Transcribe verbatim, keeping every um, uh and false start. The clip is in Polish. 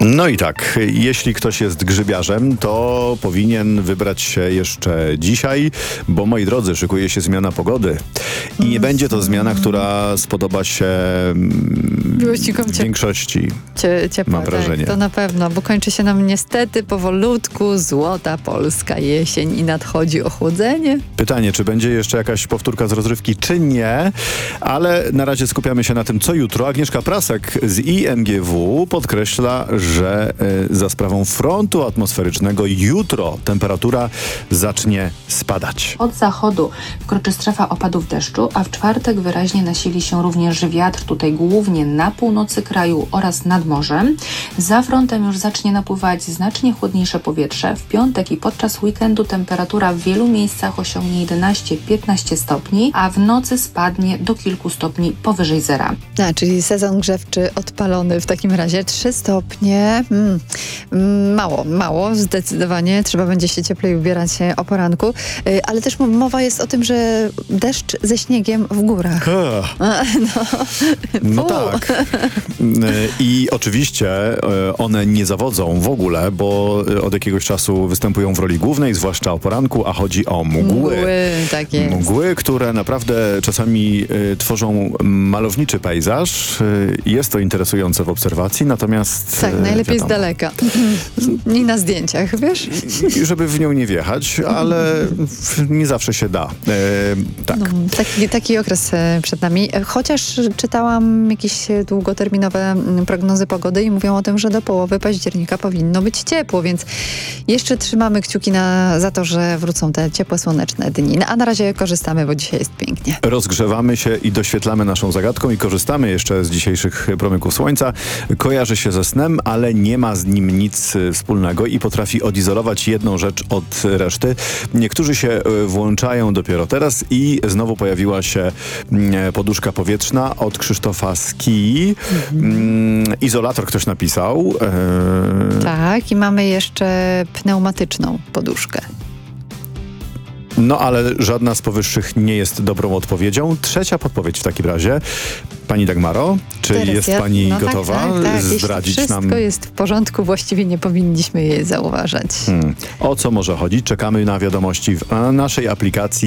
No i tak, jeśli ktoś jest grzybiarzem, to powinien wybrać się jeszcze dzisiaj, bo moi drodzy, szykuje się zmiana pogody. I nie będzie to zmiana, która spodoba się Miłośnikom większości. Cie, ciepła, mam wrażenie. Tak, to na pewno, bo kończy się nam niestety powolutku złota polska jesień i nadchodzi ochłodzenie. Pytanie, czy będzie jeszcze jakaś powtórka z rozrywki, czy nie, ale na razie skupiamy się na tym, co jutro. Agnieszka Prasek z I M G W podkreśla, że y, za sprawą frontu atmosferycznego jutro temperatura zacznie spadać. Od zachodu wkroczy strefa opadów deszczu, a w czwartek wyraźnie nasili się również wiatr, tutaj głównie na północy kraju oraz nad morzem. Za frontem już zacznie napływać znacznie chłodniejsze powietrze. W piątek i podczas weekendu temperatura w wielu miejscach osiągnie jedenaście piętnaście stopni, a w nocy spadnie do kilku stopni powyżej zera. A, czyli sezon grzewczy odpalony w takim razie. trzy stopnie. Mm, mało, mało, zdecydowanie. Trzeba będzie się cieplej ubierać o poranku. Yy, ale też mowa jest o tym, że deszcz ze śniegiem w górach. A, no, no tak. I oczywiście one nie zawodzą w ogóle, bo od jakiegoś czasu występują w roli głównej, zwłaszcza o poranku, a chodzi o mgły. Mgły, tak jest. Mgły, które naprawdę czasami y, tworzą malowniczy pejzaż. Y, jest to interesujące w obserwacji, natomiast... Tak, y, najlepiej wiadomo, z daleka. I na zdjęciach, wiesz? I żeby w nią nie wjechać, ale nie zawsze się da. Y, tak. No, taki, taki okres przed nami. Chociaż czytałam jakieś długoterminowe prognozy pogody i mówią o tym, że do połowy października powinno być ciepło, więc jeszcze trzymamy kciuki na, za to, że wrócą te ciepłe, słoneczne dni. A na razie korzystamy, bo dzisiaj jest pięknie. Rozgrzewamy się i doświetlamy naszą zagadką i korzystamy jeszcze z dzisiejszych promyków słońca. Kojarzy się ze snem, ale nie ma z nim nic wspólnego i potrafi odizolować jedną rzecz od reszty. Niektórzy się włączają dopiero teraz i znowu pojawiła się poduszka powietrzna od Krzysztofa Ski. Mm, izolator ktoś napisał. E... Tak, i mamy jeszcze pneumatyczną poduszkę. No ale żadna z powyższych nie jest dobrą odpowiedzią. Trzecia podpowiedź w takim razie. Pani Dagmaro, czy Teraz jest ja, pani no gotowa tak, tak, tak. zdradzić Jeśli nam? wszystko jest w porządku, właściwie nie powinniśmy jej zauważać. Hmm. O co może chodzić? Czekamy na wiadomości w naszej aplikacji.